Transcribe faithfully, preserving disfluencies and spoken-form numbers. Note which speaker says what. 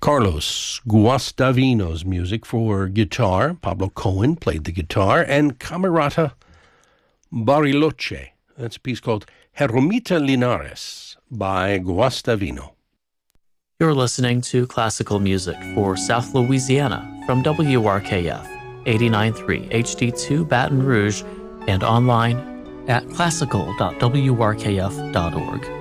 Speaker 1: Carlos Guastavino's music for guitar. Pablo Cohen played the guitar, and Camerata Bariloche. That's a piece called Jeromita Linares by Guastavino.
Speaker 2: You're listening to classical music for South Louisiana from W R K F eighty-nine point three H D two Baton Rouge and online at classical dot w r k f dot org.